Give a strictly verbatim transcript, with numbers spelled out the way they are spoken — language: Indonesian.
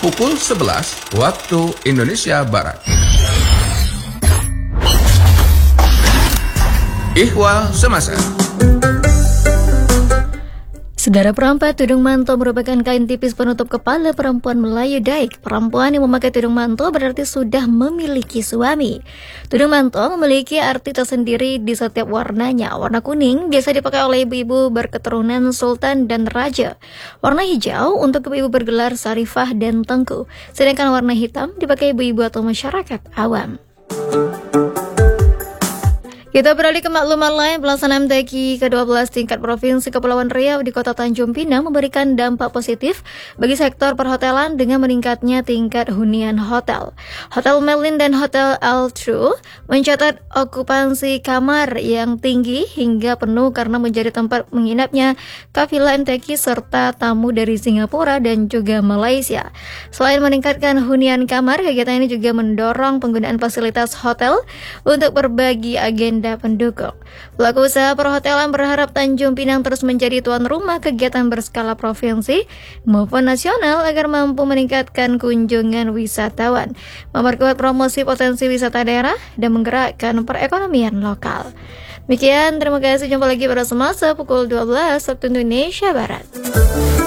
pukul sebelas waktu Indonesia Barat. Ihwal Semasa. Saudara perempat, tudung manto merupakan kain tipis penutup kepala perempuan Melayu Daik. Perempuan yang memakai tudung manto berarti sudah memiliki suami. Tudung manto memiliki arti tersendiri di setiap warnanya. Warna kuning biasa dipakai oleh ibu-ibu berketurunan sultan dan raja. Warna hijau untuk ibu-ibu bergelar sarifah dan tengku. Sedangkan warna hitam dipakai ibu-ibu atau masyarakat awam. Kita beralih ke maklumat lain. Pelaksanaan M T Q ke dua belas tingkat Provinsi Kepulauan Riau di Kota Tanjung Pinang memberikan dampak positif bagi sektor perhotelan dengan meningkatnya tingkat hunian hotel. Hotel Merlin dan Hotel Altru mencatat okupansi kamar yang tinggi hingga penuh karena menjadi tempat menginapnya kafilah M T Q serta tamu dari Singapura dan juga Malaysia. Selain meningkatkan hunian kamar, kegiatan ini juga mendorong penggunaan fasilitas hotel untuk berbagi agenda pendukung. Pelaku usaha perhotelan berharap Tanjung Pinang terus menjadi tuan rumah kegiatan berskala provinsi maupun nasional agar mampu meningkatkan kunjungan wisatawan, memperkuat promosi potensi wisata daerah, dan menggerakkan perekonomian lokal. Demikian, terima kasih. Jumpa lagi pada Semasa pukul dua belas waktu Indonesia Barat.